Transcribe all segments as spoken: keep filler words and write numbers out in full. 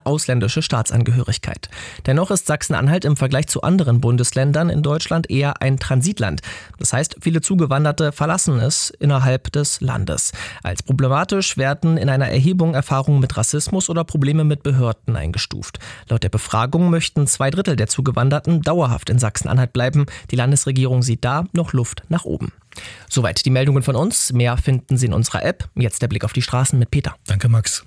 ausländische Staatsangehörigkeit. Dennoch ist Sachsen-Anhalt im Vergleich zu anderen Bundesländern in Deutschland eher ein Transitland. Das heißt, viele Zugewanderte verlassen es innerhalb des Landes. Als problematisch werden in einer Erhebung Erfahrungen mit Rassismus oder Probleme mit Behörden eingestuft. Laut der Befragung möchten zwei Drittel der Zugewanderten dauerhaft in Sachsen-Anhalt bleiben. Die Landesregierung sieht da noch Luft nach oben. Soweit die Meldungen von uns. Mehr finden Sie in unserer App. Jetzt der Blick auf die Straßen mit Peter. Danke, Max.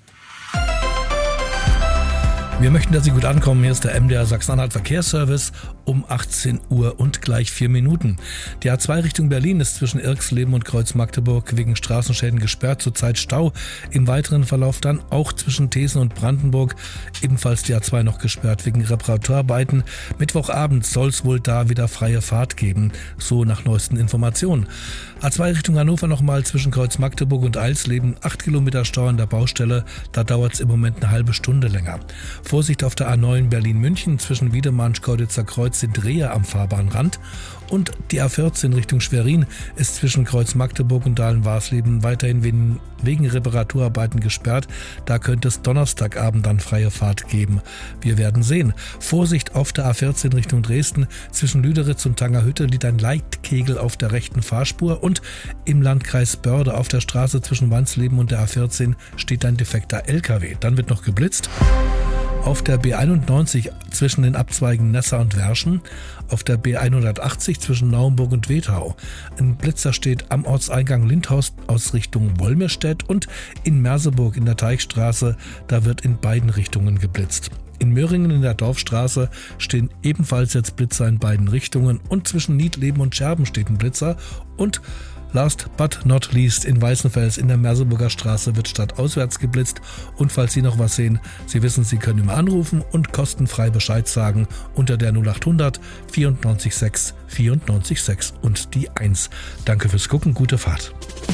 Wir möchten, dass Sie gut ankommen. Hier ist der M D R Sachsen-Anhalt Verkehrsservice um achtzehn Uhr und gleich vier Minuten. Die A zwei Richtung Berlin ist zwischen Irxleben und Kreuz-Magdeburg wegen Straßenschäden gesperrt. Zurzeit Stau. Im weiteren Verlauf dann auch zwischen Thesen und Brandenburg ebenfalls die A zwei noch gesperrt wegen Reparaturarbeiten. Mittwochabend soll es wohl da wieder freie Fahrt geben, so nach neuesten Informationen. A zwei Richtung Hannover nochmal zwischen Kreuz-Magdeburg und Eilsleben. acht Kilometer Stau an der Baustelle. Da dauert es im Moment eine halbe Stunde länger. Vorsicht auf der A neun Berlin-München zwischen Wiedemann-Schkeuditzer Kreuz sind Dreher am Fahrbahnrand. Und die A vierzehn Richtung Schwerin ist zwischen Kreuz-Magdeburg und Dahlen-Warsleben weiterhin wegen, wegen Reparaturarbeiten gesperrt. Da könnte es Donnerstagabend dann freie Fahrt geben. Wir werden sehen. Vorsicht auf der A vierzehn Richtung Dresden. Zwischen Lüderitz und Tangerhütte liegt ein Leitkegel auf der rechten Fahrspur. Und im Landkreis Börde auf der Straße zwischen Wansleben und der A vierzehn steht ein defekter L K W. Dann wird noch geblitzt. Auf der B einundneunzig zwischen den Abzweigen Nessa und Werschen, auf der B hundertachtzig zwischen Naumburg und Wethau. Ein Blitzer steht am Ortseingang Lindhorst aus Richtung Wolmirstedt und in Merseburg in der Teichstraße, da wird in beiden Richtungen geblitzt. In Möhringen in der Dorfstraße stehen ebenfalls jetzt Blitzer in beiden Richtungen und zwischen Niedleben und Scherben steht ein Blitzer und last but not least in Weißenfels in der Merseburger Straße wird stadtauswärts geblitzt und falls Sie noch was sehen, Sie wissen, Sie können immer anrufen und kostenfrei Bescheid sagen unter der null achthundert vierundneunzig sechs vierundneunzig sechs und die eins. Danke fürs Gucken, gute Fahrt.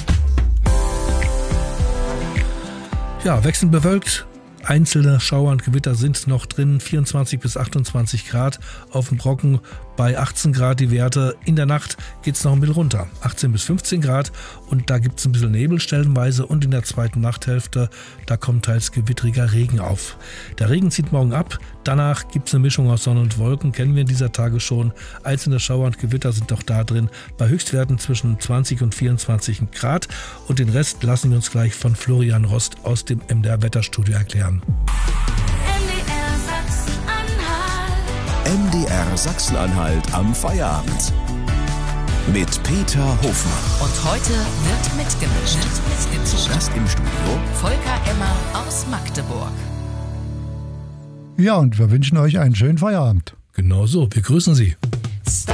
Ja, wechselnd bewölkt. Einzelne Schauer und Gewitter sind noch drin, vierundzwanzig bis achtundzwanzig Grad auf dem Brocken, bei achtzehn Grad die Werte. In der Nacht geht es noch ein bisschen runter, achtzehn bis fünfzehn Grad und da gibt es ein bisschen Nebel stellenweise und in der zweiten Nachthälfte, da kommt teils gewittriger Regen auf. Der Regen zieht morgen ab, danach gibt es eine Mischung aus Sonne und Wolken, kennen wir in dieser Tage schon. Einzelne Schauer und Gewitter sind doch da drin, bei Höchstwerten zwischen zwanzig und vierundzwanzig Grad und den Rest lassen wir uns gleich von Florian Rost aus dem M D R Wetterstudio erklären. M D R Sachsen-Anhalt am Feierabend. Mit Peter Hofmann. Und heute wird mitgemischt. mitgemischt. Zu Gast im Studio Volker Emmer aus Magdeburg. Ja, und wir wünschen euch einen schönen Feierabend. Genau so, wir grüßen Sie.